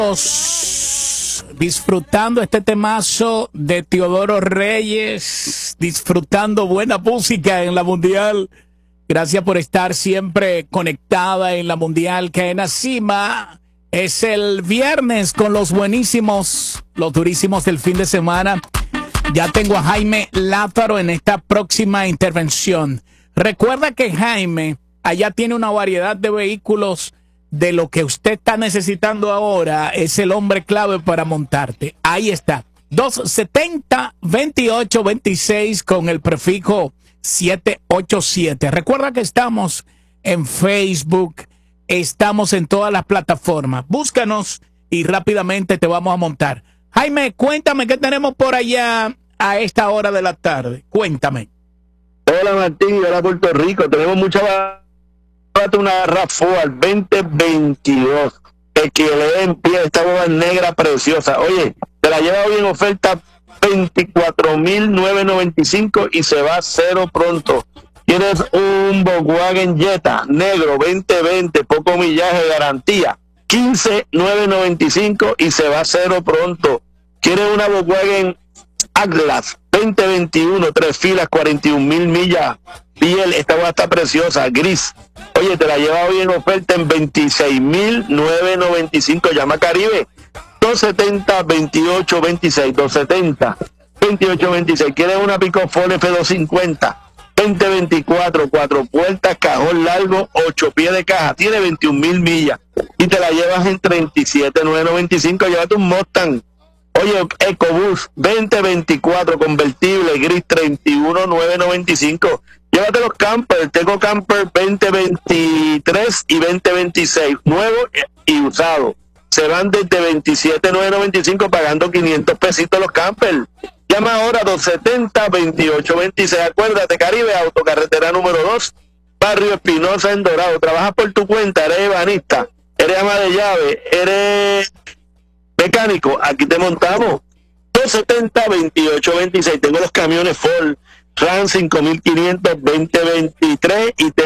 Disfrutando este temazo de Teodoro Reyes, disfrutando buena música en la Mundial. Gracias por estar siempre conectada en la Mundial Cadena Cima. Es el viernes con los buenísimos, los durísimos del fin de semana. Ya tengo a Jaime Lázaro en esta próxima intervención. Recuerda que Jaime allá tiene una variedad de vehículos. De lo que usted está necesitando ahora es el hombre clave para montarte. Ahí está. 270-2826 con el prefijo 787. Recuerda que estamos en Facebook, estamos en todas las plataformas. Búscanos y rápidamente te vamos a montar. Jaime, cuéntame qué tenemos por allá a esta hora de la tarde. Cuéntame. Hola Martín, hola Puerto Rico. Tenemos mucha... una RAV4 2022 que le en pie, esta boba negra preciosa. Oye, te la lleva hoy en oferta 24,995 y se va a cero pronto. Tienes un Volkswagen Jetta negro 2020, poco millaje, garantía 15,995 y se va a cero pronto. Quieres una Volkswagen Atlas 2021, 3 filas, 41,000 millas, piel, esta va a estar preciosa, gris. Oye, te la lleva hoy en oferta en 26,995. Llama a Caribe 270-2826, 270-2826. ¿Quieres una Pick-up Ford F250 2024, 4 puertas, cajón largo, 8 pies de caja, tiene 21,000 millas y te la llevas en 37,995? Llévate un Mustang. Oye, EcoBoost 2024 convertible gris, 31,995. Llévate los campers, tengo camper 2023 y 2026, nuevo y usado. Se van desde 27,995 pagando 500 pesitos los campers. Llama ahora 270-2826. Acuérdate, Caribe Auto, carretera número 2, Barrio Espinosa en Dorado. Trabajas por tu cuenta, eres ebanista, eres ama de llave, eres mecánico, aquí te montamos. 270-2826. Tengo los camiones Ford Ram 5500 2023 y te